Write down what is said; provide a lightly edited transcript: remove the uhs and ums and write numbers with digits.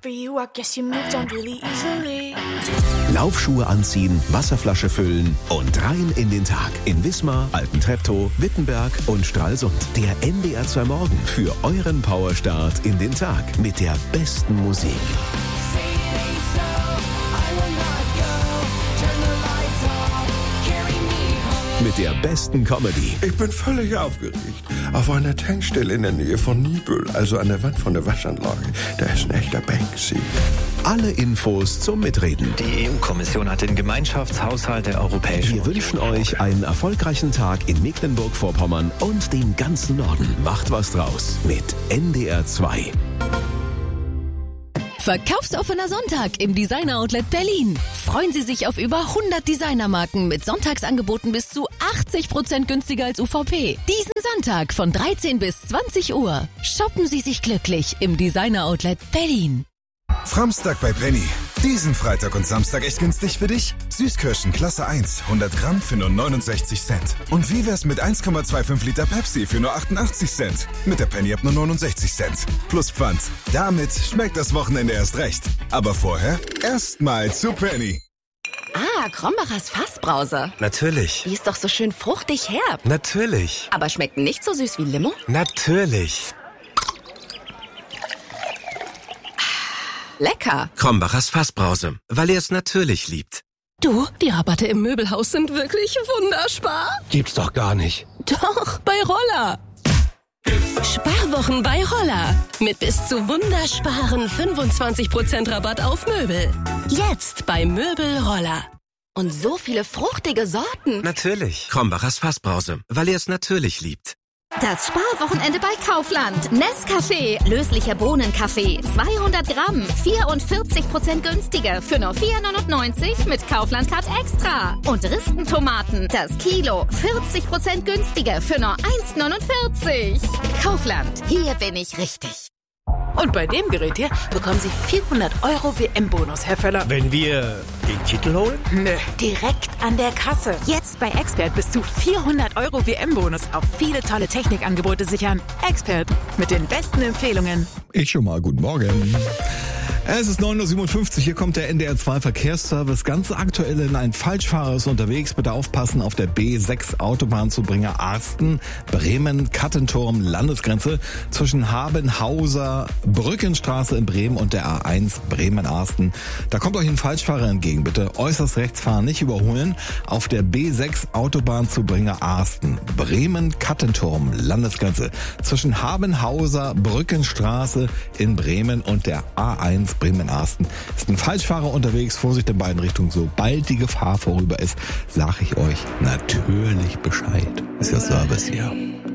for you, I guess you moved on really easily. Laufschuhe anziehen, Wasserflasche füllen und rein in den Tag. In Wismar, Altentreptow, Wittenberg und Stralsund. Der NDR 2 Morgen für euren Powerstart in den Tag mit der besten Musik. Mit der besten Comedy. Ich bin völlig aufgeregt. Auf einer Tankstelle in der Nähe von Niebüll, also an der Wand von der Waschanlage, da ist ein echter Banksy. Alle Infos zum Mitreden. Die EU-Kommission hat den Gemeinschaftshaushalt der Europäischen Wir wünschen euch einen erfolgreichen Tag in Mecklenburg-Vorpommern und dem ganzen Norden. Macht was draus mit NDR 2. Verkaufsoffener Sonntag im Designer Outlet Berlin. Freuen Sie sich auf über 100 Designermarken mit Sonntagsangeboten bis zu 80% günstiger als UVP. Diesen Sonntag von 13 bis 20 Uhr. Shoppen Sie sich glücklich im Designer Outlet Berlin. Framstag bei Penny. Diesen Freitag und Samstag echt günstig für dich? Süßkirschen Klasse 1, 100 Gramm für nur 69 Cent. Und wie wär's mit 1,25 Liter Pepsi für nur 88 Cent? Mit der Penny ab nur 69 Cent. Plus Pfand. Damit schmeckt das Wochenende erst recht. Aber vorher erstmal zu Penny. Ah, Krombachers Fassbrause. Natürlich. Die ist doch so schön fruchtig herb. Natürlich. Aber schmeckt nicht so süß wie Limo? Natürlich. Lecker. Krombachers Fassbrause, weil er es natürlich liebt. Du, die Rabatte im Möbelhaus sind wirklich wunderspar. Gibt's doch gar nicht. Doch, bei Roller. Sparwochen bei Roller. Mit bis zu wundersparen 25% Rabatt auf Möbel. Jetzt bei Möbel Roller. Und so viele fruchtige Sorten. Natürlich. Krombachers Fassbrause, weil er es natürlich liebt. Das Sparwochenende bei Kaufland. Nescafé, löslicher Bohnenkaffee, 200 Gramm, 44% günstiger für nur 4,99 mit Kaufland-Card Extra. Und Ristentomaten, das Kilo, 40% günstiger für nur 1,49. Kaufland, hier bin ich richtig. Und bei dem Gerät hier bekommen Sie 400 € WM-Bonus, Herr Völler. Wenn wir den Titel holen? Nö, direkt an der Kasse. Jetzt bei Expert bis zu 400 € WM-Bonus auf viele tolle Technikangebote sichern. Expert, mit den besten Empfehlungen. Ich schon mal, guten Morgen. Es ist 9:57 Uhr, hier kommt der NDR 2 Verkehrsservice. Ganz aktuell in ein Falschfahrer ist unterwegs. Bitte aufpassen auf der B6 Autobahnzubringer Arsten, Bremen, Kattenturm, Landesgrenze zwischen Habenhauser, Brückenstraße in Bremen und der A1 Bremen-Arsten. Da kommt euch ein Falschfahrer entgegen. Bitte äußerst rechts fahren, nicht überholen. Auf der B6 Autobahnzubringer Arsten, Bremen, Kattenturm, Landesgrenze zwischen Habenhauser, Brückenstraße in Bremen und der A1 Bremen-Arsten ist ein Falschfahrer unterwegs. Vorsicht in beiden Richtungen. Sobald die Gefahr vorüber ist, sage ich euch natürlich Bescheid. Ist ja Service hier.